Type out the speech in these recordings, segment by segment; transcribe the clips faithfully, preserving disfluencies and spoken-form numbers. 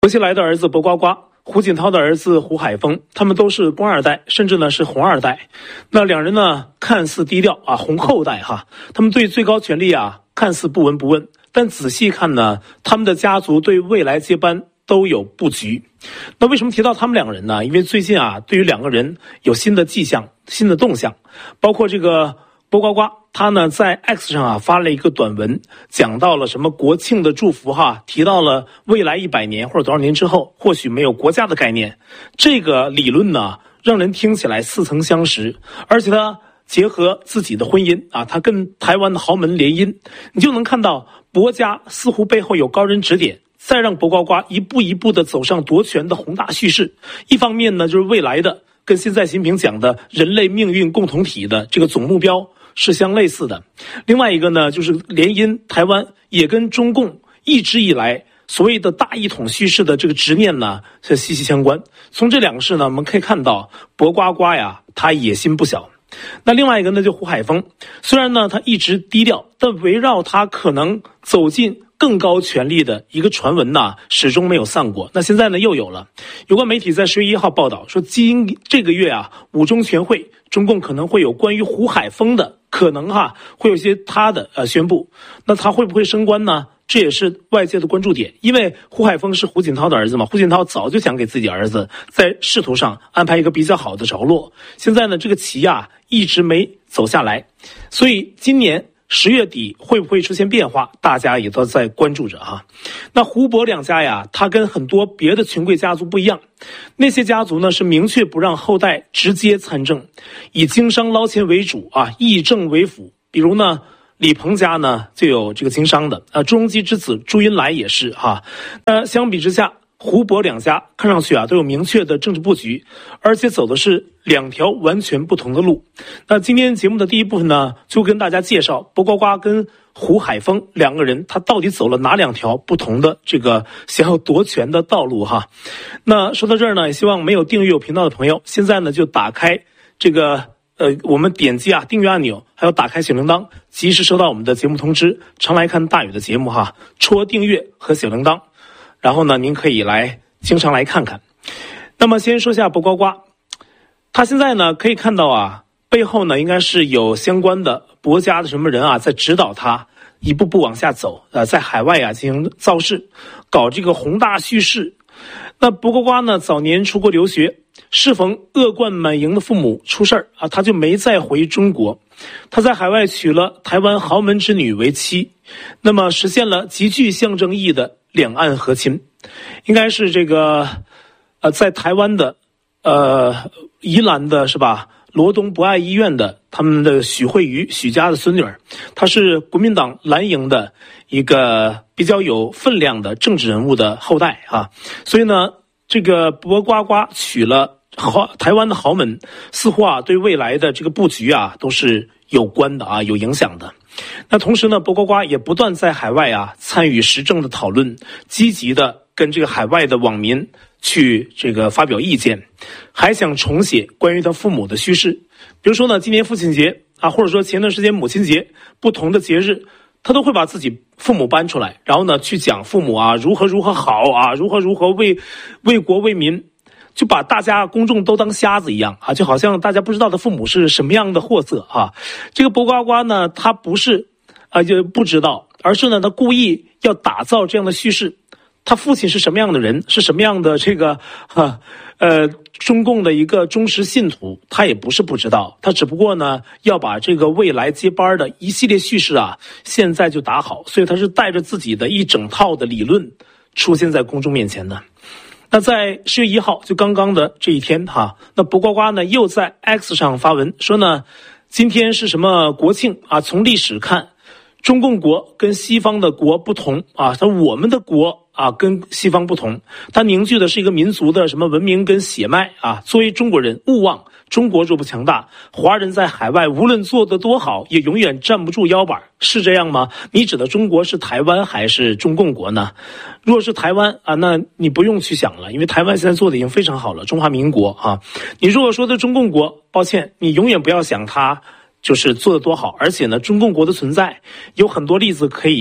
薄熙来的儿子薄瓜瓜，胡锦涛的儿子胡海峰，他们都是官二代，甚至呢是红二代。那两人呢看似低调啊，红后代哈，他们对最高权力啊看似不闻不问，但仔细看呢，他们的家族对未来接班都有布局。那为什么提到他们两个人呢？因为最近啊，对于两个人有新的迹象、新的动向，包括这个薄瓜瓜，他呢在 X 上啊发了一个短文，讲到了什么国庆的祝福哈，提到了未来一百年或者多少年之后，或许没有国家的概念。这个理论呢，让人听起来似曾相识，而且他结合自己的婚姻啊，他跟台湾的豪门联姻，你就能看到薄家似乎背后有高人指点，再让薄瓜瓜一步一步的走上夺权的宏大叙事。一方面呢，就是未来的跟现在习近平讲的人类命运共同体的这个总目标是相类似的。另外一个呢，就是联姻台湾也跟中共一直以来所谓的大一统叙事的这个执念呢是息息相关。从这两个事呢，我们可以看到薄瓜瓜呀，他野心不小。那另外一个呢，就胡海峰，虽然呢他一直低调，但围绕他可能走进更高权力的一个传闻呢，始终没有散过。那现在呢又有了，有关媒体在十月一号报道说，今这个月啊，五中全会中共可能会有关于胡海峰的可能哈，会有些他的呃宣布。那他会不会升官呢？这也是外界的关注点，因为胡海峰是胡锦涛的儿子嘛，胡锦涛早就想给自己儿子在仕途上安排一个比较好的着落。现在呢，这个棋啊一直没走下来，所以今年十月底会不会出现变化，大家也都在关注着哈。那胡薄两家呀，他跟很多别的权贵家族不一样，那些家族呢是明确不让后代直接参政，以经商捞钱为主啊，议政为辅。比如呢，李鹏家呢就有这个经商的，呃，朱镕基之子朱荫来也是哈。呃，相比之下，胡薄两家看上去啊都有明确的政治布局，而且走的是两条完全不同的路。那今天节目的第一部分呢，就跟大家介绍薄瓜瓜跟胡海峰两个人，他到底走了哪两条不同的这个想要夺权的道路哈。那说到这儿呢，也希望没有订阅我频道的朋友，现在呢就打开这个呃，我们点击啊订阅按钮，还有打开小铃铛，及时收到我们的节目通知。常来看大宇的节目哈，戳订阅和小铃铛，然后呢，您可以来经常来看看。那么先说下薄瓜瓜，他现在呢可以看到啊，背后呢应该是有相关的薄家的什么人啊在指导他一步步往下走，呃，在海外啊进行造势，搞这个宏大叙事。那薄瓜瓜呢早年出国留学，适逢恶贯满盈的父母出事儿啊，他就没再回中国。他在海外娶了台湾豪门之女为妻，那么实现了极具象征意义的两岸和亲。应该是这个呃，在台湾的呃宜兰的是吧，罗东博爱医院的他们的许慧瑜许家的孙女儿，她是国民党蓝营的一个比较有分量的政治人物的后代啊。所以呢，这个薄瓜瓜娶了豪台湾的豪门，似乎啊对未来的这个布局啊都是有关的啊，有影响的。那同时呢，薄瓜瓜也不断在海外啊参与时政的讨论，积极的跟这个海外的网民去这个发表意见，还想重写关于他父母的叙事。比如说呢，今年父亲节啊，或者说前段时间母亲节，不同的节日，他都会把自己父母搬出来，然后呢去讲父母啊如何如何好啊，如何如何为为国为民，就把大家公众都当瞎子一样啊，就好像大家不知道他父母是什么样的货色啊。这个薄瓜瓜呢，他不是啊就不知道，而是呢他故意要打造这样的叙事。他父亲是什么样的人，是什么样的这个哈呃中共的一个忠实信徒，他也不是不知道，他只不过呢要把这个未来接班的一系列叙事啊现在就打好，所以他是带着自己的一整套的理论出现在公众面前的。那在十月一号就刚刚的这一天哈，那薄瓜瓜呢又在 X 上发文说呢，今天是什么国庆啊？从历史看，中共国跟西方的国不同啊，他我们的国啊跟西方不同，它凝聚的是一个民族的什么文明跟血脉啊。作为中国人，勿忘中国若不强大，华人在海外无论做得多好，也永远站不住腰板，是这样吗？你指的中国是台湾还是中共国呢？若是台湾啊，那你不用去想了，因为台湾现在做的已经非常好了，中华民国啊。你如果说的中共国，抱歉，你永远不要想它就是做得多好，而且呢，中共国的存在有很多例子可以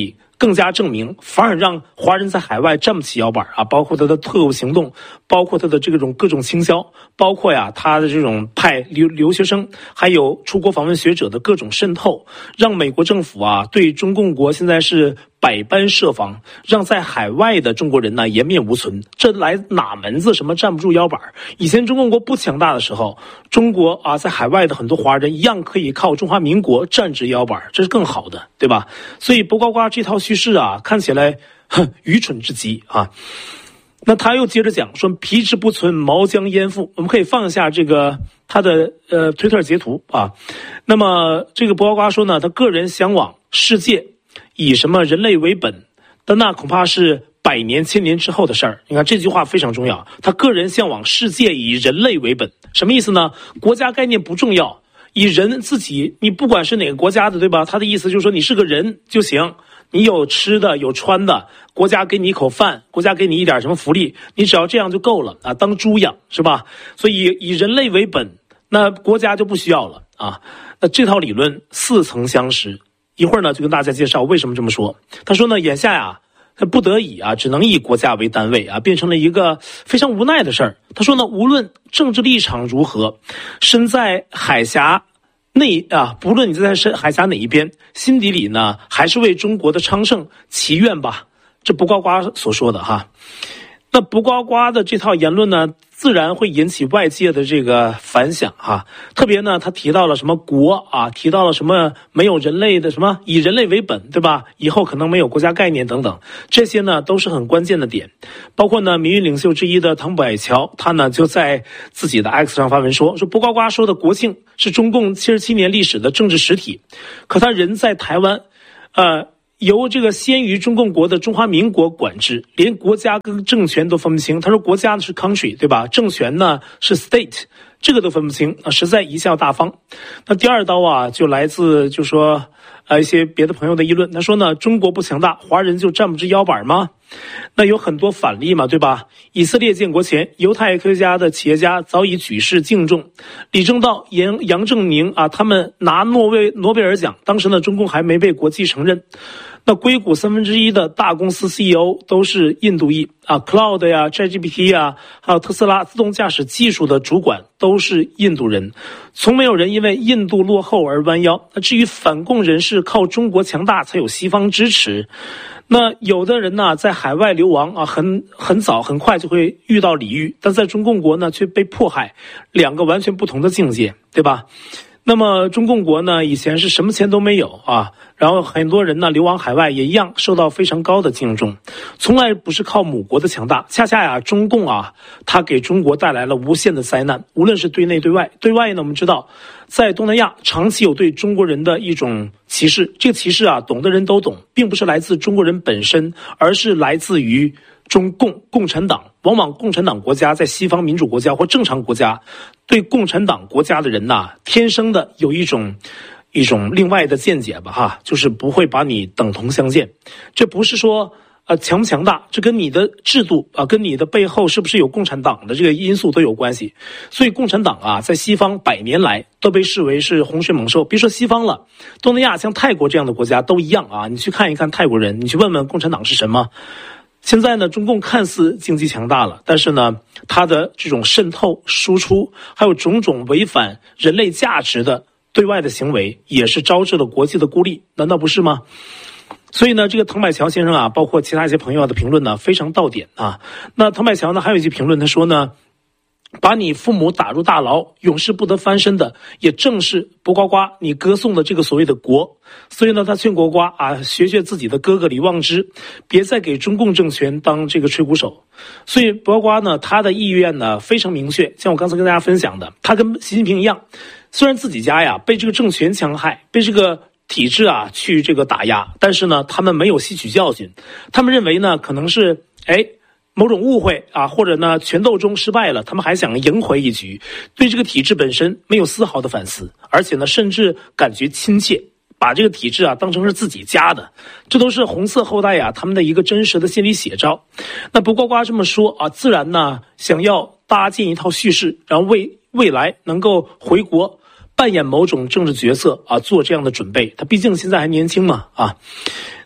更加证明，反而让华人在海外站不起腰板啊！包括他的特务行动，包括他的这种各种倾销，包括呀他的这种派留留学生，还有出国访问学者的各种渗透，让美国政府啊对中共国现在是百般设防，让在海外的中国人呢颜面无存。这来哪门子什么站不住腰板？以前中共国不强大的时候，中国啊在海外的很多华人一样可以靠中华民国站直腰板，这是更好的，对吧？所以不呱呱这套叙事啊，看起来哼愚蠢至极啊。那他又接着讲说，皮之不存，毛将焉附？我们可以放下这个他的呃推特截图啊。那么这个不呱呱说呢，他个人向往世界以什么人类为本，但那恐怕是百年千年之后的事儿。你看这句话非常重要，他个人向往世界以人类为本，什么意思呢？国家概念不重要，以人自己，你不管是哪个国家的，对吧？他的意思就是说你是个人就行，你有吃的有穿的，国家给你一口饭，国家给你一点什么福利，你只要这样就够了啊，当猪养是吧？所以以人类为本，那国家就不需要了啊。那这套理论似曾相识，一会儿呢就跟大家介绍为什么这么说。他说呢，眼下呀他不得已啊，只能以国家为单位啊，变成了一个非常无奈的事儿。他说呢，无论政治立场如何，身在海峡内啊，不论你在海峡哪一边，心底里呢还是为中国的昌盛祈愿吧。这不呱呱所说的哈。那不呱呱的这套言论呢，自然会引起外界的这个反响哈。特别呢，他提到了什么国啊，提到了什么没有人类的什么以人类为本，对吧？以后可能没有国家概念等等，这些呢都是很关键的点。包括呢，民运领袖之一的唐百乔，他呢就在自己的 X 上发文说，说不呱呱说的国庆是中共七十七年历史的政治实体，可他人在台湾，呃。由这个先于中共国的中华民国管制，连国家跟政权都分不清。他说国家呢是 country， 对吧？政权呢是 state， 这个都分不清啊，实在贻笑大方。那第二刀啊，就来自就说呃一些别的朋友的议论。他说呢，中国不强大，华人就站不直腰板吗？那有很多反例嘛，对吧？以色列建国前，犹太科学家的企业家早已举世敬重，李政道、杨杨振宁啊，他们拿诺贝诺贝尔奖，当时呢，中共还没被国际承认。那硅谷三分之一的大公司 C E O 都是印度裔啊 ，Cloud 呀、ChatGPT 啊，还有特斯拉自动驾驶技术的主管都是印度人，从没有人因为印度落后而弯腰。那至于反共人士靠中国强大才有西方支持，那有的人呢在海外流亡啊，很很早很快就会遇到礼遇，但在中共国呢却被迫害，两个完全不同的境界，对吧？那么中共国呢以前是什么钱都没有啊，然后很多人呢流亡海外也一样受到非常高的敬重，从来不是靠母国的强大，恰恰呀中共啊它给中国带来了无限的灾难，无论是对内对外。对外呢我们知道在东南亚长期有对中国人的一种歧视，这个歧视啊懂的人都懂，并不是来自中国人本身，而是来自于中共共产党。往往共产党国家在西方民主国家或正常国家，对共产党国家的人呐、啊，天生的有一种一种另外的见解吧哈，就是不会把你等同相见。这不是说呃强不强大，这跟你的制度啊、呃，跟你的背后是不是有共产党的这个因素都有关系。所以共产党啊，在西方百年来都被视为是洪水猛兽。别说西方了，东南亚像泰国这样的国家都一样啊。你去看一看泰国人，你去问问共产党是什么。现在呢，中共看似经济强大了，但是呢，它的这种渗透、输出，还有种种违反人类价值的对外的行为，也是招致了国际的孤立，难道不是吗？所以呢，这个唐百乔先生啊，包括其他一些朋友的评论呢，非常到点啊。那唐百乔呢，还有一句评论，他说呢，把你父母打入大牢，永世不得翻身的，也正是不呱呱你歌颂的这个所谓的国。所以呢，他劝国呱啊，学学自己的哥哥李旺之，别再给中共政权当这个吹鼓手。所以不呱呱呢，他的意愿呢非常明确，像我刚才跟大家分享的，他跟习近平一样，虽然自己家呀被这个政权戕害，被这个体制啊去这个打压，但是呢，他们没有吸取教训，他们认为呢，可能是哎。某种误会啊，或者呢权斗中失败了，他们还想赢回一局，对这个体制本身没有丝毫的反思，而且呢甚至感觉亲切，把这个体制啊当成是自己家的，这都是红色后代啊他们的一个真实的心理写照。那不呱呱这么说啊，自然呢想要搭建一套叙事，然后为未来能够回国扮演某种政治角色啊做这样的准备，他毕竟现在还年轻嘛啊。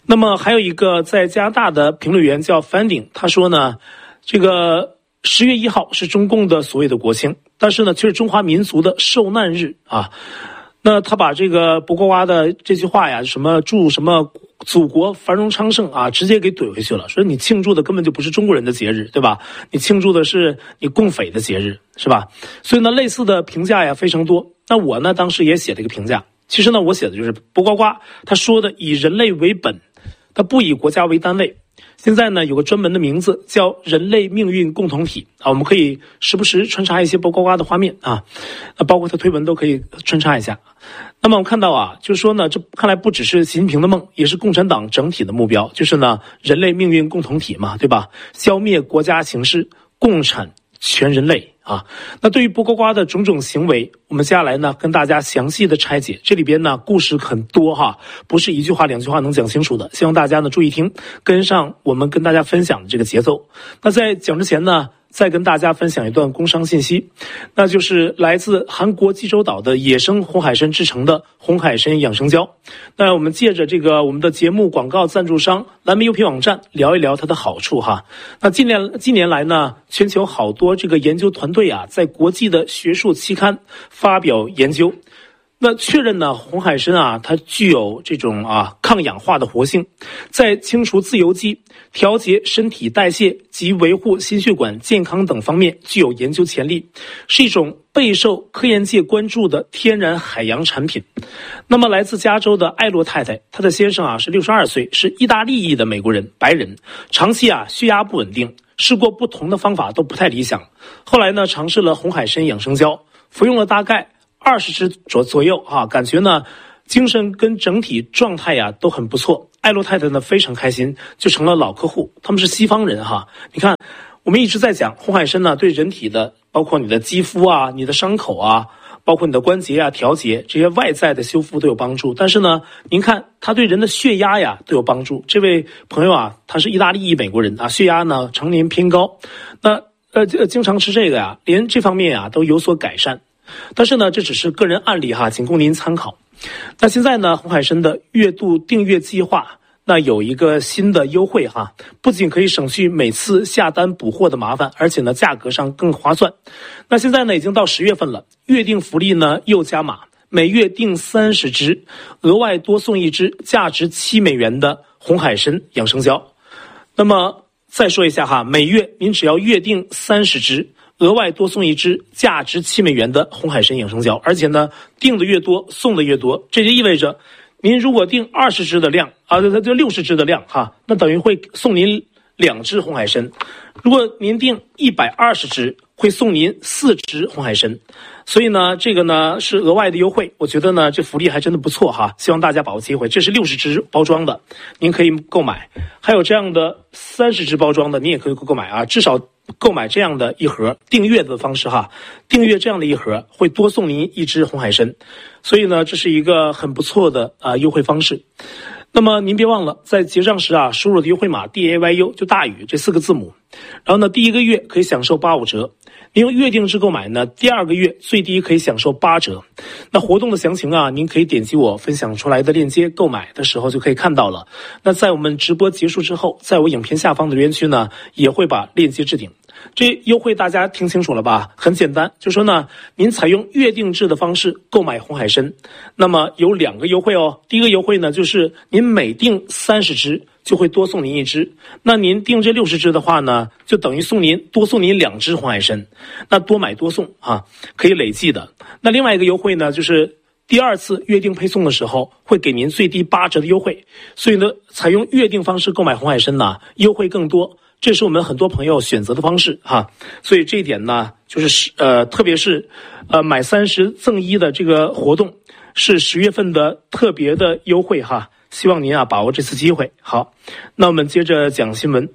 那么还有一个在加拿大的评论员叫 Fanding， 他说呢，这个十月一号是中共的所谓的国庆，但是呢却是中华民族的受难日啊。那他把这个薄瓜瓜的这句话呀，什么祝什么祖国繁荣昌盛啊，直接给怼回去了，说你庆祝的根本就不是中国人的节日，对吧？你庆祝的是你共匪的节日，是吧？所以呢，类似的评价呀非常多。那我呢，当时也写了一个评价，其实呢，我写的就是薄瓜瓜他说的以人类为本，他不以国家为单位。现在呢，有个专门的名字叫人类命运共同体啊，我们可以时不时穿插一些薄瓜瓜的画面啊，包括他推文都可以穿插一下。那么我们看到啊，就是说呢，这看来不只是习近平的梦，也是共产党整体的目标，就是呢，人类命运共同体嘛，对吧？消灭国家形势，共产全人类啊。那对于薄瓜瓜的种种行为，我们接下来呢跟大家详细的拆解，这里边呢故事很多哈，不是一句话两句话能讲清楚的，希望大家呢注意听，跟上我们跟大家分享的这个节奏。那在讲之前呢，再跟大家分享一段工商信息，那就是来自韩国济州岛的野生红海参制成的红海参养生胶。那我们借着这个我们的节目广告赞助商蓝莓优品网站聊一聊它的好处哈。那近年近年来呢，全球好多这个研究团队啊，在国际的学术期刊发表研究，那确认呢，红海参啊，它具有这种啊抗氧化的活性，在清除自由基、调节身体代谢及维护心血管健康等方面具有研究潜力，是一种备受科研界关注的天然海洋产品。那么来自加州的艾洛太太，她的先生啊是六十二岁，是意大利裔的美国人，白人，长期啊血压不稳定，试过不同的方法都不太理想，后来呢尝试了红海参养生胶，服用了大概二十支左左右啊，感觉呢精神跟整体状态呀都很不错。艾洛太太呢非常开心，就成了老客户。他们是西方人哈，你看我们一直在讲红海参呢对人体的，包括你的肌肤啊、你的伤口啊，包括你的关节啊调节这些外在的修复都有帮助。但是呢，您看它对人的血压呀都有帮助。这位朋友啊，他是意大利裔美国人啊，血压呢常年偏高，那呃经常吃这个呀，连这方面啊都有所改善。但是呢，这只是个人案例哈，仅供您参考。那现在呢，红海参的月度订阅计划那有一个新的优惠哈，不仅可以省去每次下单补货的麻烦，而且呢价格上更划算。那现在呢已经到十月份了，月订福利呢又加码，每月订三十支，额外多送一支价值七美元的红海参养生胶。那么再说一下哈，每月您只要月订三十支，额外多送一支价值七美元的红海参养生胶，而且呢订的越多送的越多，这就意味着您如果订二十支的量啊，这这六十支的量哈，那等于会送您两支红海参。如果您订一百二十支，会送您四支红海参。所以呢，这个呢是额外的优惠，我觉得呢这福利还真的不错哈，希望大家把握机会。这是六十支包装的，您可以购买；还有这样的三十支包装的，您也可以购买啊，至少购买这样的一盒，订阅的方式哈，订阅这样的一盒会多送您一支红海参，所以呢，这是一个很不错的啊、呃、优惠方式。那么您别忘了，在结账时啊，输入的优惠码 D A Y U 就大宇这四个字母，然后呢，第一个月可以享受八五折。您用月定制购买呢，第二个月最低可以享受八折。那活动的详情啊，您可以点击我分享出来的链接，购买的时候就可以看到了。那在我们直播结束之后，在我影片下方的留言区呢，也会把链接置顶。这优惠大家听清楚了吧？很简单，就说呢，您采用月定制的方式购买红海参，那么有两个优惠哦。第一个优惠呢，就是您每订三十支就会多送您一支，那您订这六十支的话呢，就等于送您多送您两支红海参，那多买多送啊，可以累计的。那另外一个优惠呢，就是第二次约定配送的时候会给您最低八折的优惠，所以呢，采用约定方式购买红海参呢，优惠更多。这是我们很多朋友选择的方式哈，所以这一点呢，就是呃，特别是呃买三十赠一的这个活动是十月份的特别的优惠哈，希望您啊把握这次机会。好，那我们接着讲新闻。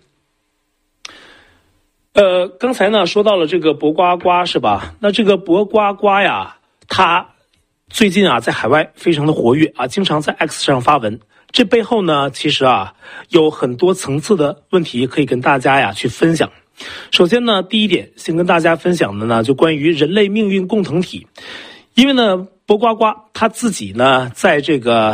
呃，刚才呢说到了这个薄瓜瓜是吧？那这个薄瓜瓜呀，它最近啊在海外非常的活跃啊，经常在 X 上发文。这背后呢，其实啊有很多层次的问题可以跟大家呀去分享。首先呢，第一点，先跟大家分享的呢，就关于人类命运共同体。因为呢，薄瓜瓜他自己呢，在这个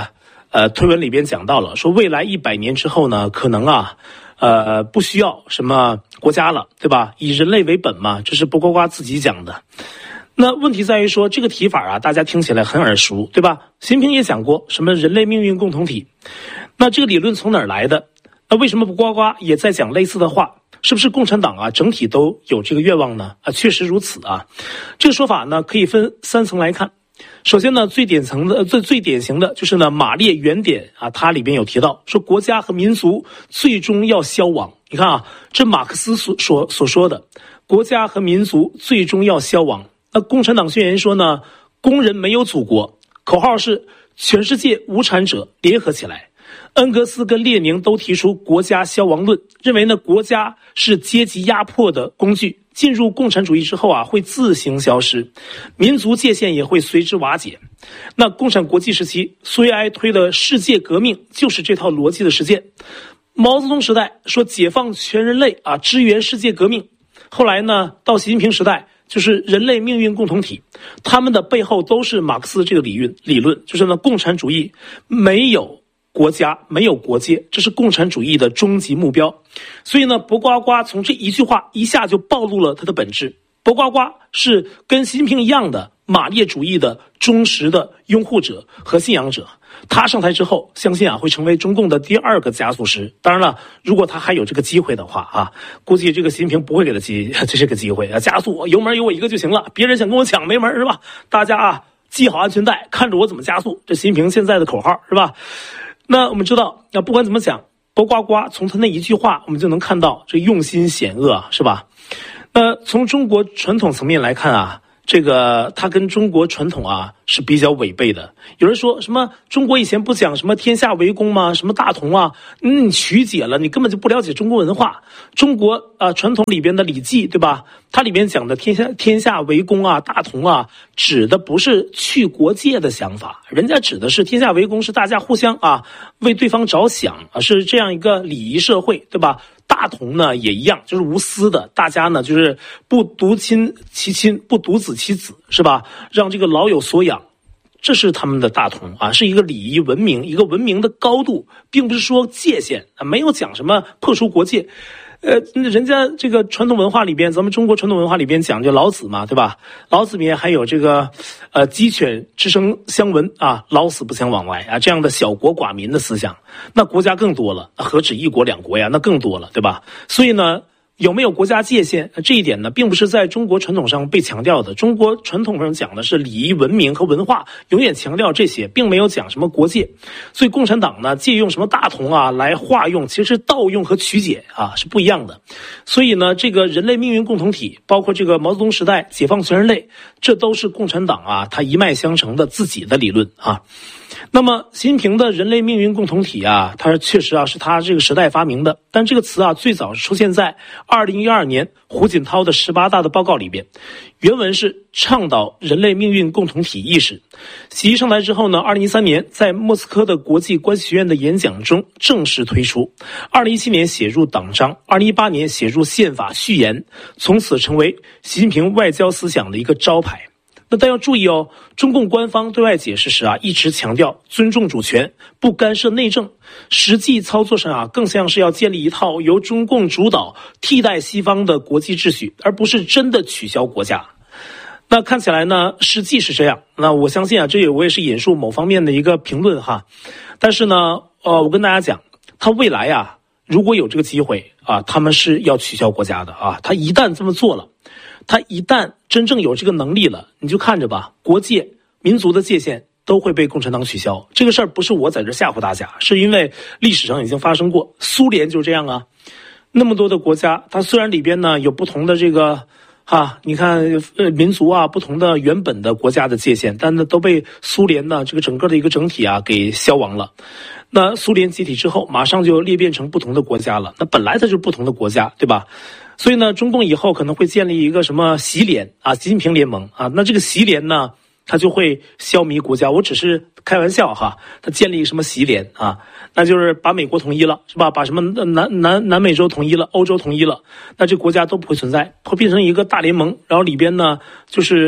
呃推文里边讲到了，说未来一百年之后呢，可能啊，呃不需要什么国家了，对吧？以人类为本嘛，这是不呱呱自己讲的。那问题在于说这个提法啊，大家听起来很耳熟，对吧？习近平也讲过什么人类命运共同体，那这个理论从哪儿来的？那为什么不呱呱也在讲类似的话？是不是共产党啊整体都有这个愿望呢？啊，确实如此啊。这个说法呢可以分三层来看。首先呢，最典层的最最典型的就是呢，马列原典啊，它里边有提到说国家和民族最终要消亡。你看啊，这马克思所所所说的国家和民族最终要消亡。那共产党宣言说呢，工人没有祖国，口号是全世界无产者联合起来。恩格斯跟列宁都提出国家消亡论，认为呢国家是阶级压迫的工具，进入共产主义之后啊会自行消失，民族界限也会随之瓦解。那共产国际时期，苏维埃推的世界革命就是这套逻辑的实践。毛泽东时代说解放全人类啊，支援世界革命。后来呢，到习近平时代就是人类命运共同体，他们的背后都是马克思这个理论，理论就是呢共产主义没有国家没有国界，这是共产主义的终极目标。所以呢，博呱呱从这一句话一下就暴露了它的本质。博呱呱是跟习近平一样的马列主义的忠实的拥护者和信仰者。他上台之后，相信啊会成为中共的第二个加速师。当然了，如果他还有这个机会的话啊，估计这个习近平不会给他机这是个机会啊，加速油门有我一个就行了，别人想跟我抢没门是吧？大家啊系好安全带，看着我怎么加速。这习近平现在的口号是吧？那我们知道，那不管怎么讲，博呱呱从他那一句话，我们就能看到这用心险恶，是吧？那从中国传统层面来看啊，这个它跟中国传统啊是比较违背的。有人说什么中国以前不讲什么天下为公吗？什么大同啊？嗯，你曲解了，你根本就不了解中国文化。中国啊、呃、传统里边的《礼记》，对吧？它里边讲的天下天下为公啊，大同啊，指的不是去国界的想法，人家指的是天下为公，是大家互相啊为对方着想啊，是这样一个礼仪社会，对吧？大同呢也一样，就是无私的，大家呢就是不独亲其亲，不独子其子，是吧？让这个老有所养，这是他们的大同啊，是一个礼仪文明，一个文明的高度，并不是说界限啊，没有讲什么破除国界。呃，人家这个传统文化里边，咱们中国传统文化里边讲究老子嘛，对吧？老子里面还有这个，呃，鸡犬之声相闻啊，老死不相往来啊，这样的小国寡民的思想。那国家更多了，何止一国两国呀？那更多了，对吧？所以呢，有没有国家界限这一点呢，并不是在中国传统上被强调的。中国传统上讲的是礼仪文明和文化，永远强调这些，并没有讲什么国界。所以共产党呢，借用什么大同啊来化用，其实盗用和曲解啊是不一样的。所以呢，这个人类命运共同体，包括这个毛泽东时代解放全人类，这都是共产党啊它一脉相承的自己的理论啊。那么习近平的人类命运共同体啊，它确实啊是他这个时代发明的，但这个词啊最早是出现在二零一二年胡锦涛的十八大的报告里边，原文是倡导人类命运共同体意识。习上台之后呢，二零一三年在莫斯科的国际关系学院的演讲中正式推出，二零一七年写入党章，二零一八年写入宪法序言，从此成为习近平外交思想的一个招牌。那但要注意哦，中共官方对外解释时啊，一直强调尊重主权，不干涉内政，实际操作上啊，更像是要建立一套由中共主导、替代西方的国际秩序，而不是真的取消国家。那看起来呢，实际是这样。那我相信啊，这也我也是引述某方面的一个评论哈。但是呢，呃，我跟大家讲，他未来啊，如果有这个机会啊，他们是要取消国家的啊。他一旦这么做了，他一旦真正有这个能力了，你就看着吧，国界、民族的界限都会被共产党取消。这个事儿不是我在这吓唬大家，是因为历史上已经发生过，苏联就这样啊。那么多的国家，它虽然里边呢有不同的这个哈，你看呃民族啊，不同的原本的国家的界限，但呢都被苏联呢这个整个的一个整体啊给消亡了。那苏联解体之后，马上就裂变成不同的国家了。那本来它就是不同的国家，对吧？所以呢，中共以后可能会建立一个什么习联啊，习近平联盟啊。那这个习联呢，它就会消弭国家。我只是开玩笑哈，它建立什么习联啊？那就是把美国统一了，是吧？把什么南南南美洲统一了，欧洲统一了，那这国家都不会存在，会变成一个大联盟。然后里边呢，就是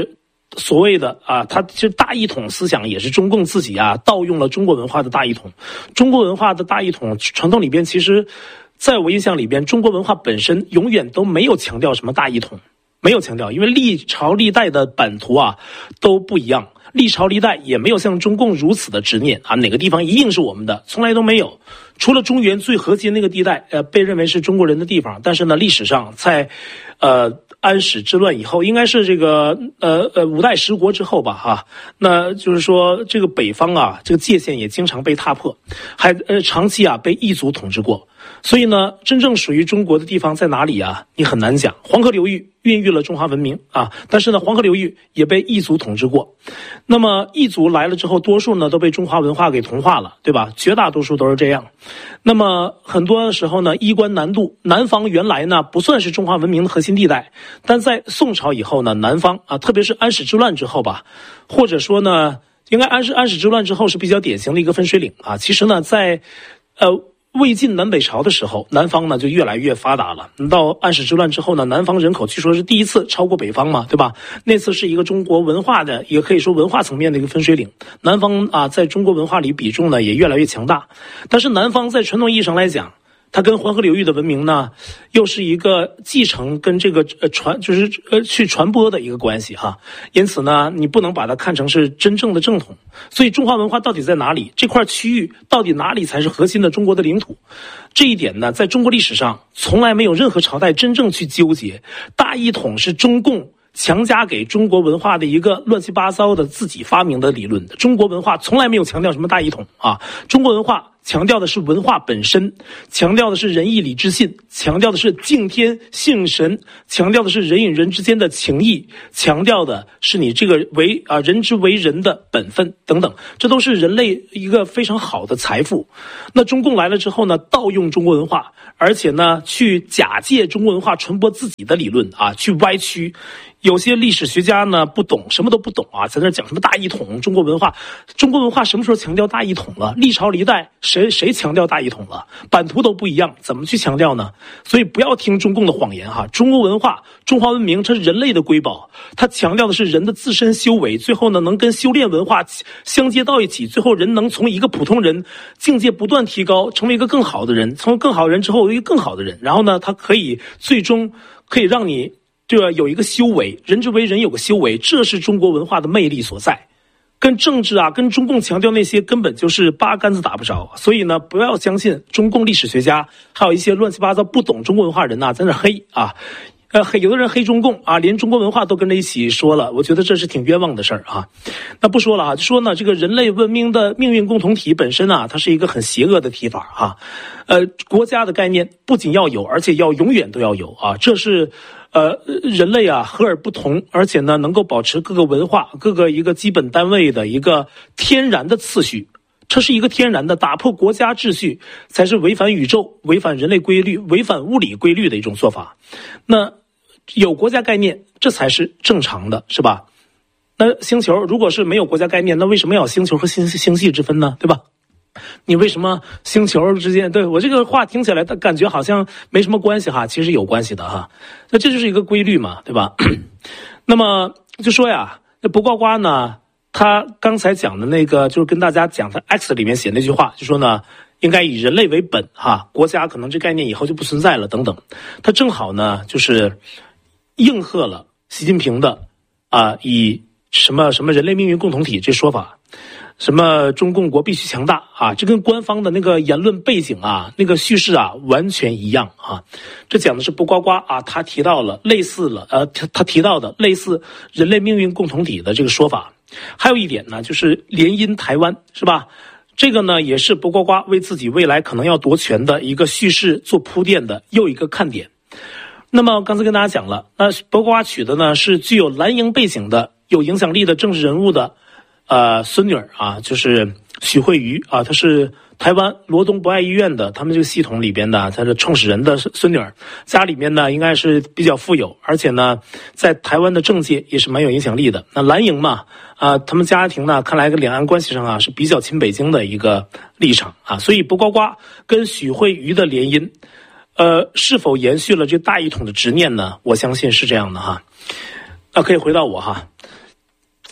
所谓的啊，他其实大一统思想也是中共自己啊盗用了中国文化的大一统。中国文化的大一统传统里边，其实在我印象里边，中国文化本身永远都没有强调什么大一统，没有强调，因为历朝历代的版图啊都不一样，历朝历代也没有像中共如此的执念啊，哪个地方一定是我们的，从来都没有。除了中原最核心那个地带，呃，被认为是中国人的地方，但是呢，历史上在，呃，安史之乱以后，应该是这个呃呃五代十国之后吧，哈、啊，那就是说这个北方啊，这个界限也经常被踏破，还呃长期啊被异族统治过，所以呢，真正属于中国的地方在哪里啊？你很难讲。黄河流域孕育了中华文明啊，但是呢，黄河流域也被异族统治过。那么异族来了之后，多数呢都被中华文化给同化了，对吧？绝大多数都是这样。那么很多时候呢，衣冠南渡，南方原来呢不算是中华文明的核心地带，但在宋朝以后呢，南方啊，特别是安史之乱之后吧，或者说呢，应该安史安史之乱之后是比较典型的一个分水岭啊。其实呢，在呃。魏晋南北朝的时候，南方呢就越来越发达了。到安史之乱之后呢，南方人口据说是第一次超过北方嘛，对吧？那次是一个中国文化的，也可以说文化层面的一个分水岭。南方啊，在中国文化里比重呢也越来越强大。但是南方在传统意义上来讲，它跟黄河流域的文明呢，又是一个继承跟这个呃传就是呃去传播的一个关系哈。因此呢，你不能把它看成是真正的正统。所以中华文化到底在哪里？这块区域到底哪里才是核心的中国的领土？这一点呢，在中国历史上从来没有任何朝代真正去纠结。大一统是中共强加给中国文化的一个乱七八糟的自己发明的理论。中国文化从来没有强调什么大一统啊，中国文化强调的是文化本身，强调的是仁义礼智信，强调的是敬天信神，强调的是人与人之间的情谊，强调的是你这个为啊人之为人的本分等等，这都是人类一个非常好的财富。那中共来了之后呢，盗用中国文化，而且呢去假借中国文化传播自己的理论啊，去歪曲。有些历史学家呢不懂，什么都不懂啊，在那讲什么大一统，中国文化，中国文化什么时候强调大一统了？历朝历代谁谁强调大一统了？版图都不一样，怎么去强调呢？所以不要听中共的谎言哈！中国文化、中华文明，它是人类的瑰宝，它强调的是人的自身修为，最后呢能跟修炼文化相接到一起，最后人能从一个普通人境界不断提高，成为一个更好的人，从更好的人之后一个更好的人，然后呢，他可以最终可以让你。对吧？有一个修为，人之为人有个修为，这是中国文化的魅力所在。跟政治啊，跟中共强调那些根本就是八竿子打不着。所以呢，不要相信中共历史学家，还有一些乱七八糟不懂中国文化人呐、啊，在那黑啊。呃，黑有的人黑中共啊，连中国文化都跟着一起说了，我觉得这是挺冤枉的事儿啊。那不说了啊，就说呢，这个人类文明的命运共同体本身啊，它是一个很邪恶的提法啊。呃，国家的概念不仅要有，而且要永远都要有啊，这是。呃，人类啊，和而不同，而且呢，能够保持各个文化、各个一个基本单位的一个天然的次序，这是一个天然的，打破国家秩序才是违反宇宙、违反人类规律、违反物理规律的一种做法。那有国家概念，这才是正常的，是吧？那星球如果是没有国家概念，那为什么要有星球和星星系之分呢？对吧？你为什么星球之间？对，我这个话听起来，感觉好像没什么关系哈，其实有关系的哈。那这就是一个规律嘛，对吧？那么就说呀，那不呱呱呢，他刚才讲的那个，就是跟大家讲他 X 里面写那句话，就说呢，应该以人类为本哈，国家可能这概念以后就不存在了等等。他正好呢，就是应和了习近平的啊、呃，以什么什么人类命运共同体这说法。什么中共国必须强大啊，这跟官方的那个言论背景啊，那个叙事啊完全一样啊。这讲的是不呱呱啊，他提到了类似了呃他他提到的类似人类命运共同体的这个说法。还有一点呢，就是联姻台湾，是吧？这个呢也是不呱呱为自己未来可能要夺权的一个叙事做铺垫的又一个看点。那么刚才跟大家讲了，那不呱呱取的呢是具有蓝营背景的有影响力的政治人物的呃，孙女儿啊，就是许慧瑜啊，她是台湾罗东博爱医院的他们这个系统里边的，她是创始人的孙女儿，家里面呢应该是比较富有，而且呢在台湾的政界也是蛮有影响力的。那蓝营嘛，啊，他们家庭呢看来跟两岸关系上啊是比较亲北京的一个立场啊，所以不呱呱跟许慧瑜的联姻，呃，是否延续了这大一统的执念呢？我相信是这样的哈。那可以回到我哈。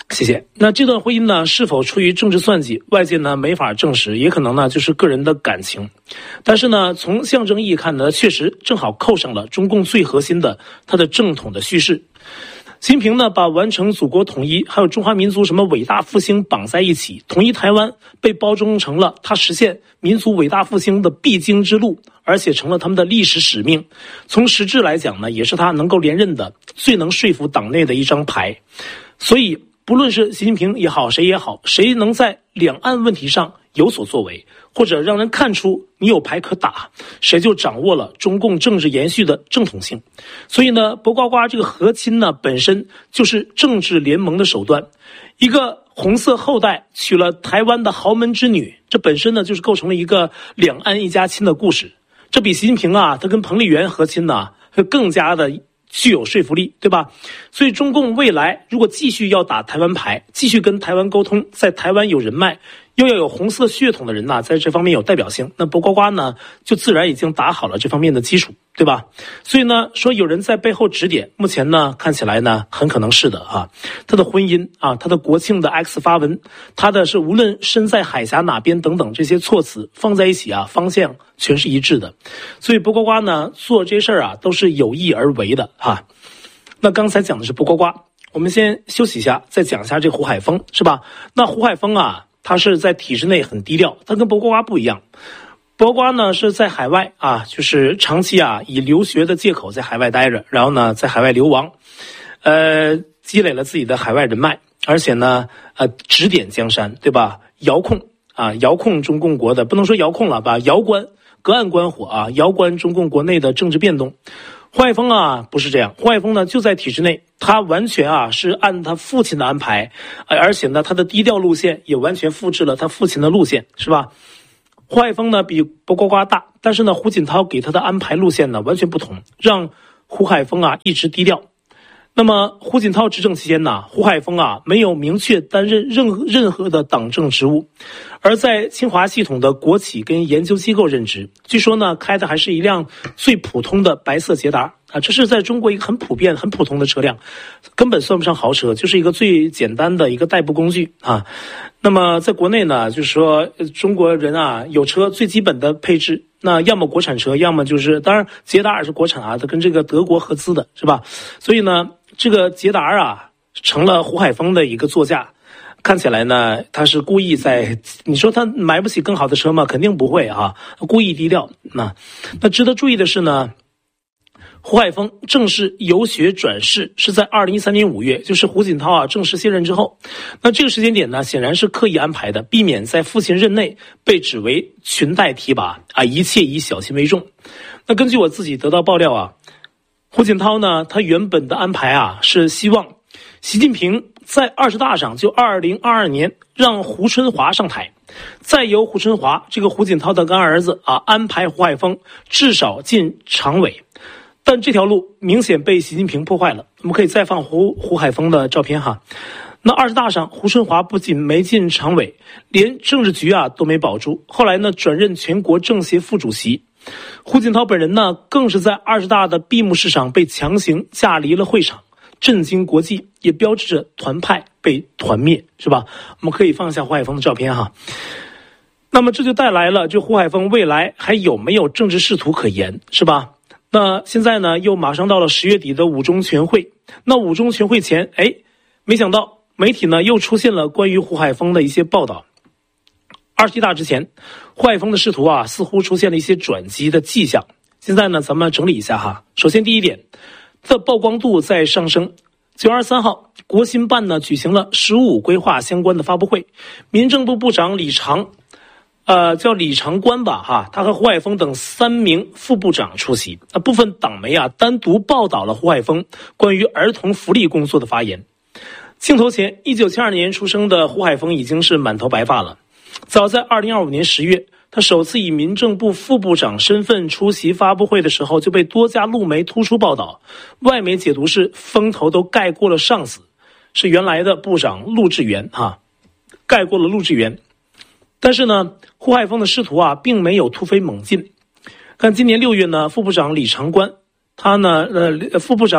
谢谢。那这段婚姻呢，是否出于政治算计，外界呢没法证实，也可能呢就是个人的感情。但是呢，从象征意义看呢，确实正好扣上了中共最核心的它的正统的叙事。习近平呢，把完成祖国统一还有中华民族什么伟大复兴绑在一起，统一台湾被包装成了他实现民族伟大复兴的必经之路，而且成了他们的历史使命。从实质来讲呢，也是他能够连任的最能说服党内的一张牌。所以不论是习近平也好，谁也好，谁能在两岸问题上有所作为，或者让人看出你有牌可打，谁就掌握了中共政治延续的正统性。所以呢，博呱呱这个和亲呢，本身就是政治联盟的手段。一个红色后代娶了台湾的豪门之女，这本身呢就是构成了一个两岸一家亲的故事。这比习近平啊，他跟彭丽媛和亲呢，更加的具有说服力，对吧？所以中共未来如果继续要打台湾牌，继续跟台湾沟通，在台湾有人脉，又要有红色血统的人呐，在这方面有代表性，那博呱呱呢就自然已经打好了这方面的基础，对吧？所以呢，说有人在背后指点，目前呢看起来呢很可能是的啊。他的婚姻啊，他的国庆的 X 发文，他的是无论身在海峡哪边等等这些措辞放在一起啊，方向全是一致的。所以博呱呱呢做这些事儿啊都是有意而为的啊。那刚才讲的是博呱呱，我们先休息一下，再讲一下这胡海峰，是吧？那胡海峰啊，他是在体制内很低调，他跟博呱呱不一样。博呱呢是在海外啊，就是长期啊以留学的借口在海外待着，然后呢在海外流亡，呃，积累了自己的海外人脉，而且呢呃指点江山，对吧？遥控啊，遥控中共国的，不能说遥控了吧，遥观隔岸观火啊，遥观中共国内的政治变动。胡海峰啊不是这样，胡海峰呢就在体制内，他完全啊是按他父亲的安排，而且呢他的低调路线也完全复制了他父亲的路线，是吧？胡海峰呢比博呱呱大，但是呢胡锦涛给他的安排路线呢完全不同，让胡海峰啊一直低调。那么胡锦涛执政期间呢，胡海峰啊没有明确担任任何任何的党政职务，而在清华系统的国企跟研究机构任职，据说呢开的还是一辆最普通的白色捷达啊，这是在中国一个很普遍很普通的车辆，根本算不上豪车，就是一个最简单的一个代步工具啊。那么在国内呢，就是说中国人啊有车最基本的配置，那要么国产车，要么就是当然捷达也是国产啊，它跟这个德国合资的，是吧？所以呢这个捷达啊成了胡海峰的一个座驾。看起来呢他是故意在，你说他买不起更好的车吗？肯定不会啊，故意低调。那那值得注意的是呢，胡海峰正式由学转仕是在二零一三年五月，就是胡锦涛啊正式卸任之后。那这个时间点呢显然是刻意安排的，避免在父亲任内被指为裙带提拔啊，一切以小心为重。那根据我自己得到爆料啊，胡锦涛呢他原本的安排啊是希望习近平在二十大上，就二零二二年让胡春华上台，再由胡春华这个胡锦涛的干儿子啊安排胡海峰至少进常委。但这条路明显被习近平破坏了。我们可以再放胡胡海峰的照片哈。那二十大上，胡春华不仅没进常委，连政治局啊都没保住。后来呢，转任全国政协副主席。胡锦涛本人呢，更是在二十大的闭幕式上被强行架离了会场，震惊国际，也标志着团派被团灭，是吧？我们可以放下胡海峰的照片哈。那么这就带来了，就胡海峰未来还有没有政治仕途可言，是吧？那现在呢，又马上到了十月底的五中全会。那五中全会前，哎，没想到媒体呢又出现了关于胡海峰的一些报道。二十一大之前，胡海峰的仕途啊，似乎出现了一些转机的迹象。现在呢，咱们整理一下哈。首先第一点，它的曝光度在上升。九月二十三号，国新办呢举行了“十五”规划相关的发布会，民政部部长李长。呃，叫李长官吧，哈，他和胡海峰等三名副部长出席。那部分党媒啊，单独报道了胡海峰关于儿童福利工作的发言。镜头前，一九七二年出生的胡海峰已经是满头白发了。早在二零二五年十月，他首次以民政部副部长身份出席发布会的时候，就被多家路媒突出报道。外媒解读是风头都盖过了上司，是原来的部长陆志源啊，盖过了陆志源。但是呢，胡海峰的仕途啊，并没有突飞猛进。看今年六月呢，副部长李长官，他呢，呃，副部长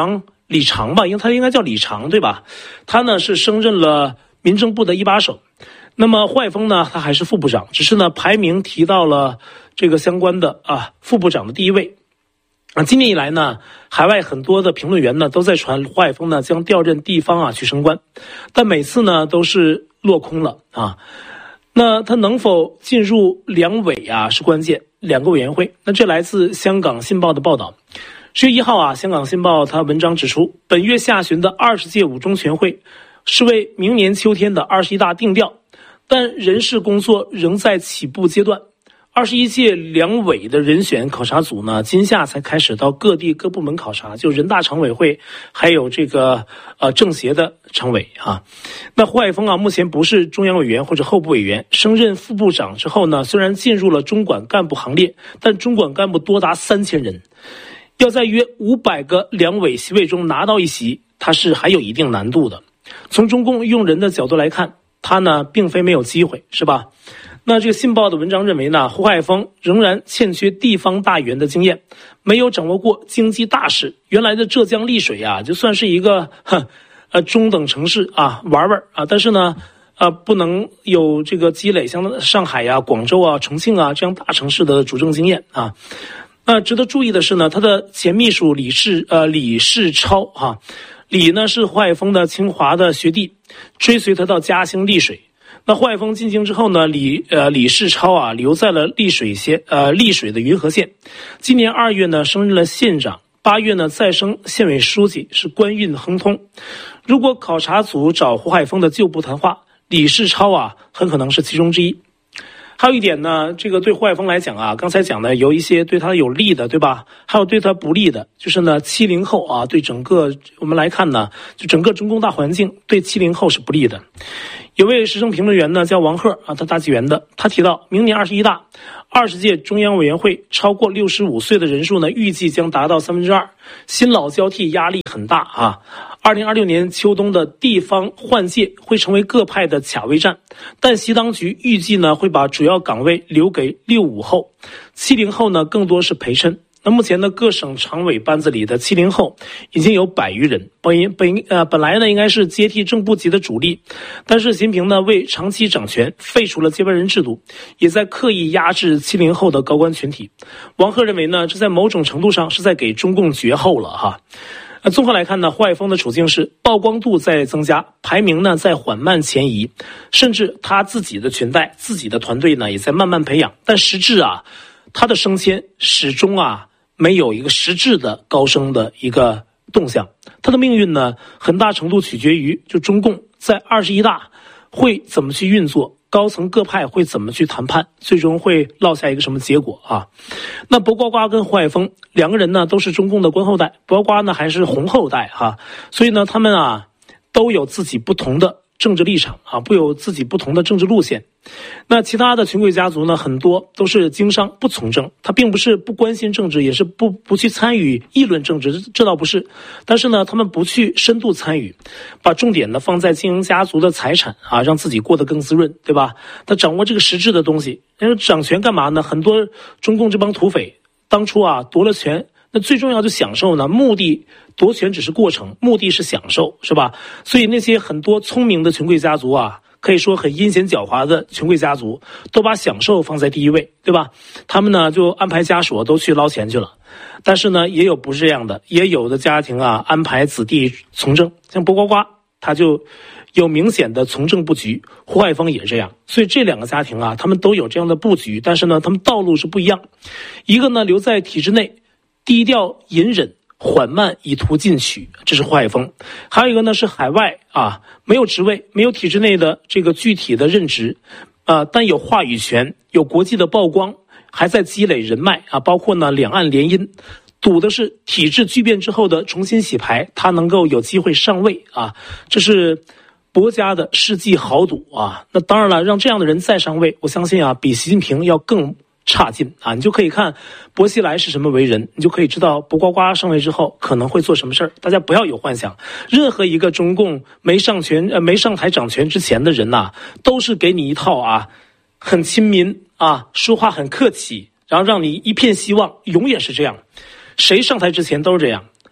李长吧，因为他应该叫李长，对吧？他呢是升任了民政部的一把手。那么胡海峰呢，他还是副部长，只是呢排名提到了这个相关的啊副部长的第一位。啊，今年以来呢，海外很多的评论员呢都在传胡海峰呢将调任地方啊去升官，但每次呢都是落空了啊。那他能否进入两委啊是关键，两个委员会。那这来自香港信报的报道。十月一号啊，香港信报他文章指出，本月下旬的二十届五中全会是为明年秋天的二十一大定调，但人事工作仍在起步阶段。二十一届两委的人选考察组呢，今夏才开始到各地各部门考察，就人大常委会还有这个呃政协的常委啊。那胡海峰啊，目前不是中央委员或者候补委员，升任副部长之后呢，虽然进入了中管干部行列，但中管干部多达三千人，要在约五百个两委席位中拿到一席，他是还有一定难度的。从中共用人的角度来看，他呢并非没有机会，是吧？那这个信报的文章认为呢，胡海峰仍然欠缺地方大员的经验，没有掌握过经济大事。原来的浙江丽水啊，就算是一个哼呃中等城市啊，玩玩啊，但是呢，呃不能有这个积累像上海呀、广州啊、重庆啊这样大城市的主政经验啊。那值得注意的是呢，他的前秘书李世呃李世超哈、啊，李呢是胡海峰的清华的学弟，追随他到嘉兴丽水。那胡海峰进京之后呢，李呃李世超啊留在了丽水县呃丽水的云和县。今年二月呢升任了县长，八月呢再升县委书记，是官运亨通。如果考察组找胡海峰的旧部谈话，李世超啊很可能是其中之一。还有一点呢，这个对胡海峰来讲啊，刚才讲的有一些对他有利的，对吧？还有对他不利的，就是呢，七零后啊，对整个我们来看呢，就整个中共大环境对七零后是不利的。有位时政评论员呢叫王鹤啊，他大纪元的，他提到，明年二十一大，二十届中央委员会超过六十五岁的人数呢，预计将达到三分之二，新老交替压力很大啊。二零二六年秋冬的地方换届会成为各派的卡位战，但习当局预计呢会把主要岗位留给六五后，七零后呢更多是陪衬。那目前呢，各省常委班子里的七零后已经有百余人，本本呃本来呢应该是接替正部级的主力，但是习近平呢为长期掌权，废除了接班人制度，也在刻意压制七零后的高官群体。王鹤认为呢，这在某种程度上是在给中共绝后了哈。那综合来看呢，胡海峰的处境是曝光度在增加，排名呢在缓慢前移，甚至他自己的裙带、自己的团队呢也在慢慢培养，但实质啊，他的升迁始终啊没有一个实质的高升的一个动向。他的命运呢，很大程度取决于就中共在二十一大会怎么去运作，高层各派会怎么去谈判，最终会落下一个什么结果啊？那薄瓜瓜跟胡海峰两个人呢，都是中共的官后代，薄瓜呢还是红后代哈、啊，所以呢，他们啊都有自己不同的政治立场啊，不有自己不同的政治路线。那其他的权贵家族呢，很多都是经商不从政，他并不是不关心政治，也是不不去参与议论政治，这倒不是。但是呢，他们不去深度参与，把重点呢放在经营家族的财产啊，让自己过得更滋润，对吧？他掌握这个实质的东西，因为掌权干嘛呢？很多中共这帮土匪当初啊夺了权，那最重要就享受呢，目的夺权只是过程，目的是享受，是吧？所以那些很多聪明的权贵家族啊，可以说很阴险狡猾的权贵家族，都把享受放在第一位，对吧？他们呢就安排家属都去捞钱去了。但是呢，也有不是这样的，也有的家庭啊安排子弟从政，像薄瓜瓜他就有明显的从政布局，胡海峰也这样。所以这两个家庭啊，他们都有这样的布局，但是呢，他们道路是不一样。一个呢留在体制内，低调隐忍，缓慢以图进取，这是胡海峰。还有一个呢是海外啊，没有职位，没有体制内的这个具体的任职，啊，但有话语权，有国际的曝光，还在积累人脉啊，包括呢两岸联姻，赌的是体制巨变之后的重新洗牌，他能够有机会上位啊，这是薄家的世纪豪赌啊。那当然了，让这样的人再上位，我相信啊，比习近平要更差劲啊！你就可以看薄熙来是什么为人，你就可以知道薄瓜瓜上位之后可能会做什么事儿。大家不要有幻想，任何一个中共没上权呃没上台掌权之前的人呐、啊，都是给你一套啊很亲民啊，说话很客气，然后让你一片希望，永远是这样。谁上台之前都是这样。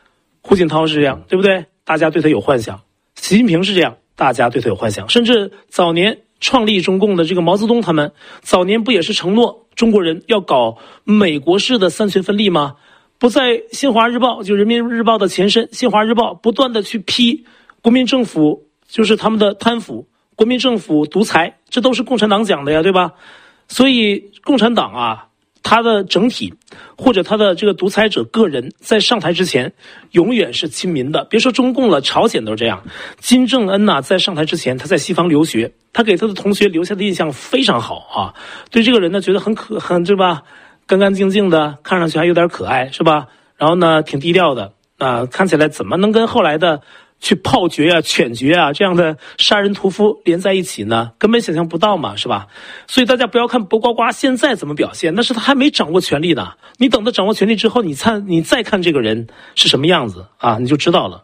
胡锦涛是这样，对不对？大家对他有幻想。习近平是这样，大家对他有幻想。甚至早年创立中共的这个毛泽东他们，早年不也是承诺中国人要搞美国式的三权分立吗？不在新华日报，就人民日报的前身新华日报，不断的去批国民政府，就是他们的贪腐，国民政府独裁，这都是共产党讲的呀，对吧？所以共产党啊，他的整体或者他的这个独裁者个人在上台之前永远是亲民的，别说中共了，朝鲜都这样。金正恩呐、啊，在上台之前他在西方留学，他给他的同学留下的印象非常好啊，对这个人呢觉得很可很对吧，干干净净的，看上去还有点可爱是吧，然后呢挺低调的啊、呃，看起来怎么能跟后来的去炮决啊、犬决啊这样的杀人屠夫连在一起呢？根本想象不到嘛，是吧？所以大家不要看薄瓜瓜现在怎么表现，那是他还没掌握权力呢。你等他掌握权力之后，你看你再看这个人是什么样子啊，你就知道了。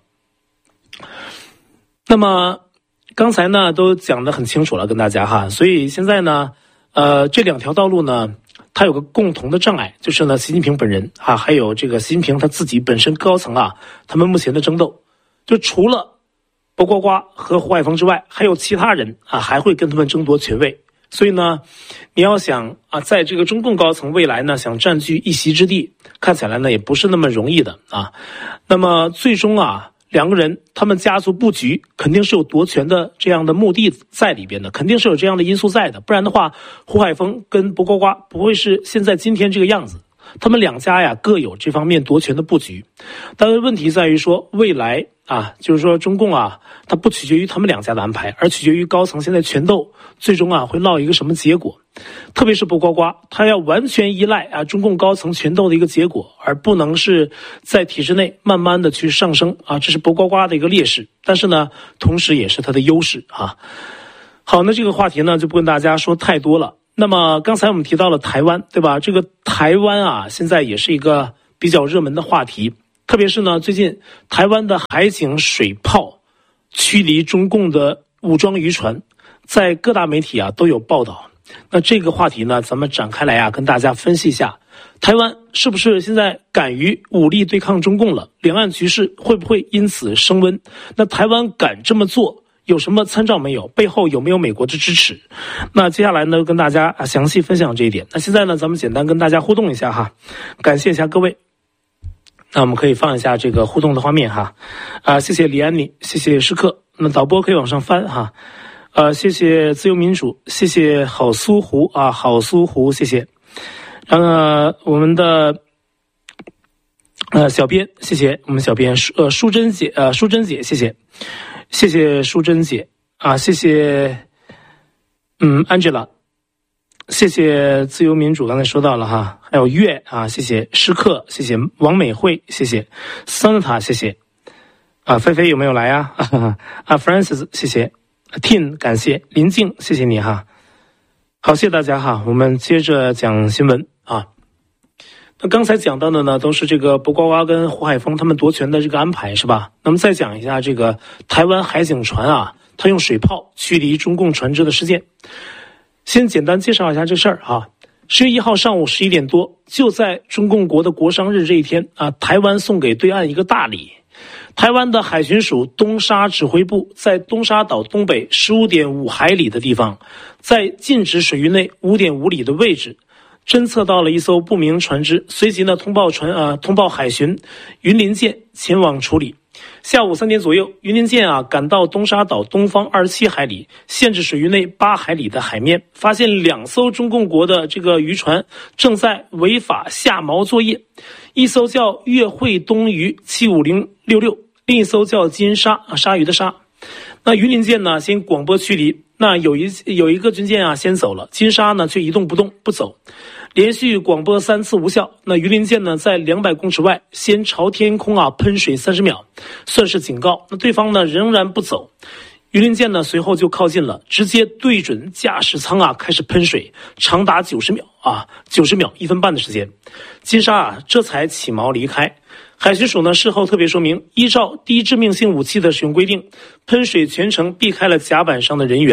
那么刚才呢都讲得很清楚了，跟大家哈。所以现在呢，呃，这两条道路呢，它有个共同的障碍，就是呢，习近平本人啊，还有这个习近平他自己本身高层啊，他们目前的争斗。就除了薄瓜瓜和胡海峰之外，还有其他人啊，还会跟他们争夺权位。所以呢，你要想啊，在这个中共高层未来呢，想占据一席之地，看起来呢也不是那么容易的啊。那么最终啊，两个人他们家族布局肯定是有夺权的这样的目的在里边的，肯定是有这样的因素在的，不然的话，胡海峰跟薄瓜瓜不会是现在今天这个样子。他们两家呀各有这方面夺权的布局，但是问题在于说未来啊，就是说中共啊，它不取决于他们两家的安排，而取决于高层现在权斗最终啊会落一个什么结果。特别是薄瓜瓜，他要完全依赖啊中共高层权斗的一个结果，而不能是在体制内慢慢的去上升啊，这是薄瓜瓜的一个劣势，但是呢，同时也是他的优势啊。好，那这个话题呢就不跟大家说太多了。那么刚才我们提到了台湾，对吧？这个台湾啊，现在也是一个比较热门的话题，特别是呢，最近台湾的海警水炮驱离中共的武装渔船，在各大媒体啊都有报道。那这个话题呢，咱们展开来啊，跟大家分析一下，台湾是不是现在敢于武力对抗中共了？两岸局势会不会因此升温？那台湾敢这么做，有什么参照没有？背后有没有美国的支持？那接下来呢，跟大家啊详细分享这一点。那现在呢，咱们简单跟大家互动一下哈，感谢一下各位。那我们可以放一下这个互动的画面哈，啊，谢谢李安妮，谢谢时刻。那导播可以往上翻哈，呃，谢谢自由民主，谢谢好苏湖啊，好苏湖，谢谢。然后呢，我们的呃小编，谢谢我们小编呃淑珍姐呃淑珍姐，谢谢。谢谢淑珍姐啊，谢谢，嗯 ，Angela， 谢谢自由民主，刚才说到了哈，还有月啊，谢谢时刻，谢谢王美惠，谢谢桑塔，谢谢啊，菲菲有没有来啊？啊 ，Francis， 谢谢 ，Tin， 感谢林静，谢谢你哈，好，谢谢大家哈，我们接着讲新闻啊。那刚才讲到的呢，都是这个薄瓜瓜跟胡海峰他们夺权的这个安排，是吧？那么再讲一下这个台湾海警船啊，他用水炮驱离中共船只的事件。先简单介绍一下这事儿啊。十月一号上午十一点多，就在中共国的国殇日这一天啊，台湾送给对岸一个大礼。台湾的海巡署东沙指挥部在东沙岛东北十五点五海里的地方，在禁止水域内五点五里的位置，侦测到了一艘不明船只，随即呢通报船啊通报海巡云林舰前往处理。下午三点左右，云林舰啊赶到东沙岛东方二十七海里，限制水域内八海里的海面，发现两艘中共国的这个渔船正在违法下锚作业，一艘叫粤汇东鱼七五零六六，另一艘叫金鲨啊鲨鱼的鲨。那云林舰呢先广播驱离，那有一有一个军舰啊先走了，金鲨呢却一动不动不走，连续广播三次无效。那云林舰呢在两百公尺外先朝天空啊喷水三十秒，算是警告。那对方呢仍然不走，云林舰呢随后就靠近了，直接对准驾驶舱啊开始喷水，长达九十秒啊九十秒一分半的时间，金鲨啊这才起锚离开。海巡署呢事后特别说明，依照低致命性武器的使用规定，喷水全程避开了甲板上的人员。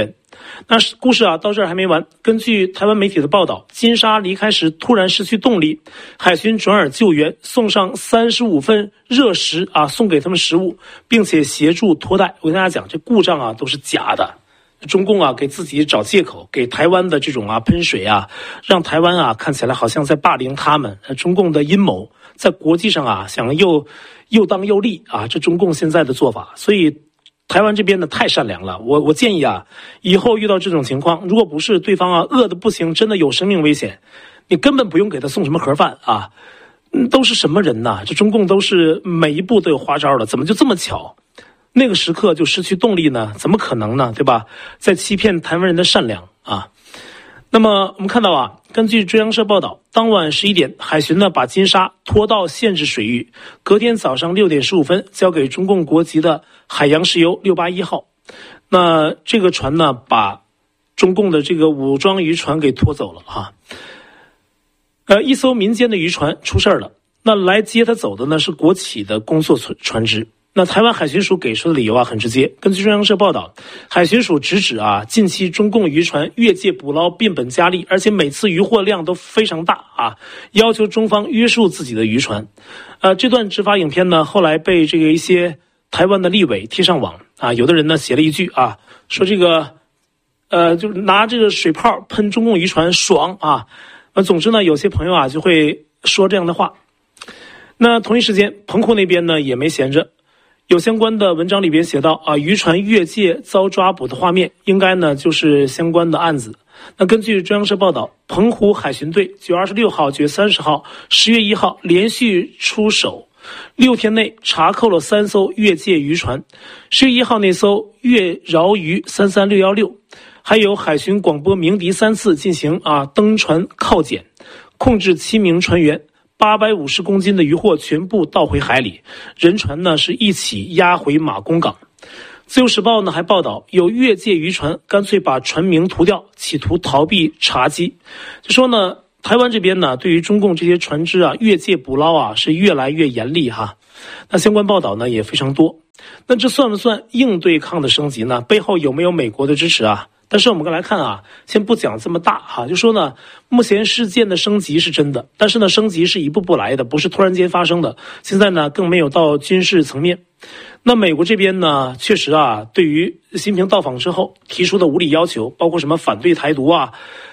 那故事啊到这儿还没完。根据台湾媒体的报道，金沙离开时突然失去动力，海巡转而救援，送上三十五份热食啊，送给他们食物，并且协助脱带。我跟大家讲，这故障啊都是假的。中共啊给自己找借口，给台湾的这种啊喷水啊，让台湾啊看起来好像在霸凌他们。中共的阴谋在国际上啊想又又当又立啊，这中共现在的做法。所以台湾这边呢太善良了，我我建议啊，以后遇到这种情况，如果不是对方啊饿得不行，真的有生命危险，你根本不用给他送什么盒饭啊。嗯，都是什么人呐？这中共都是每一步都有花招的，怎么就这么巧？那个时刻就失去动力呢？怎么可能呢？对吧？在欺骗台湾人的善良啊！那么我们看到啊，根据中央社报道，当晚十一点，海巡呢把金沙拖到限制水域，隔天早上六点十五分交给中共国籍的海洋石油六八一号。那这个船呢，把中共的这个武装渔船给拖走了啊。呃，一艘民间的渔船出事了，那来接他走的呢是国企的工作船只。那台湾海巡署给出的理由啊很直接，根据中央社报道，海巡署直指啊，近期中共渔船越界捕捞变本加厉，而且每次渔获量都非常大啊，要求中方约束自己的渔船。呃，这段执法影片呢，后来被这个一些台湾的立委贴上网啊，有的人呢写了一句啊，说这个呃，就是拿这个水炮喷中共渔船爽啊。呃，总之呢，有些朋友啊就会说这样的话。那同一时间，澎湖那边呢也没闲着。有相关的文章里边写到啊，渔船越界遭抓捕的画面，应该呢就是相关的案子。那根据中央社报道，澎湖海巡队九月二十六号、九月三十号、十月一号连续出手，六天内查扣了三艘越界渔船。十月一号那艘越饶渔三三六一六，还有海巡广播鸣笛三次进行啊登船靠检，控制七名船员。八百五十公斤的渔获全部倒回海里，人船呢是一起押回马公港。自由时报呢还报道，有越界渔船干脆把船名涂掉，企图逃避查缉。就说呢，台湾这边呢对于中共这些船只啊越界捕捞啊是越来越严厉哈。那相关报道呢也非常多。那这算不算硬对抗的升级呢？背后有没有美国的支持啊？但是我们来看啊，先不讲这么大哈，就说呢，目前事件的升级是真的，但是呢，升级是一步步来的，不是突然间发生的。现在呢，更没有到军事层面。那美国这边呢，确实啊，对于习近平到访之后提出的无理要求，包括什么反对台独啊，